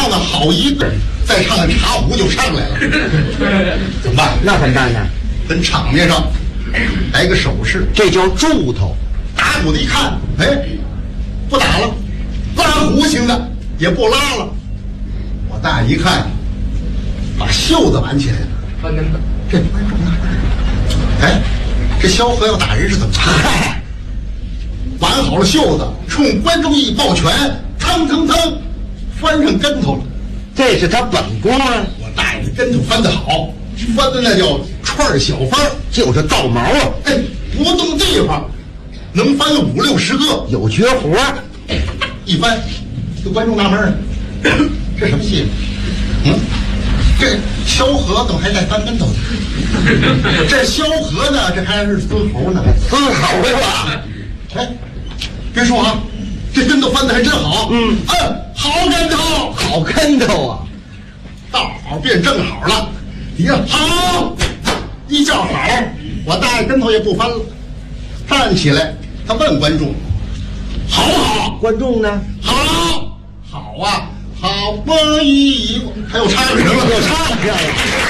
唱的好一个，再唱的茶壶就上来了，怎么办？ 那怎么办呢？ 跟场面上来个手势， 这叫助头。 打鼓的一看，哎，不打了，拉胡型的也不拉了。我大爷一看，把袖子挽起来了， 翻跟头。 这观众纳闷，哎，这萧何要打人是怎么打？挽好了袖子，冲观众一抱拳，腾腾腾，翻上跟头了。 这是他本功啊！ 我大爷的跟头翻得好，翻的那叫串小翻， 就是倒毛啊！ 哎，不动地方，能翻5、60个， 有绝活。 一翻，这观众纳闷了，这什么戏？这萧何怎么还在翻跟头呢？这萧何呢？这还是孙猴呢？ 孙猴吧？ 哎，别说啊，这跟头翻的还真好。好跟头， 好跟头啊！ 倒好变正好了。你看，好，一叫好，我大爷跟头也不翻了，站起来，他问观众：“好不好？” 观众呢？ 好，好啊，好不一，还有插个声了， 又唱上了。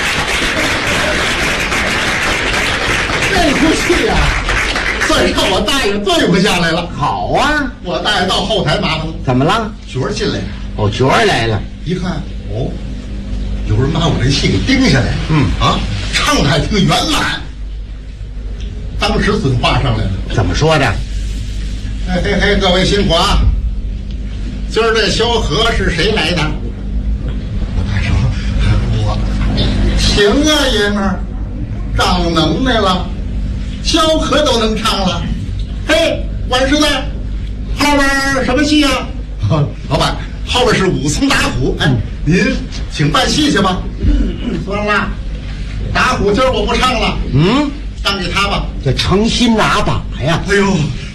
这出戏啊，算让我大爷对付下来了。 好啊！ 我大爷到后台麻烦了， 怎么了？ 角儿进来了， 哦，角儿来了。 一看，哦，有人把我这戏给盯下来了。唱的还挺圆满。当时准话上来了， 怎么说的？ 嘿嘿嘿，各位辛苦啊！今儿这萧何是谁来的？我大爷说，我行啊，爷们儿，长能耐了，萧何都能唱了。嘿，管师在，后边什么戏啊？老板，后边是武松打虎。哎，您请办戏去吧。算了，打虎今儿我不唱了。让给他吧。 这诚心拿把呀！ 哎呦。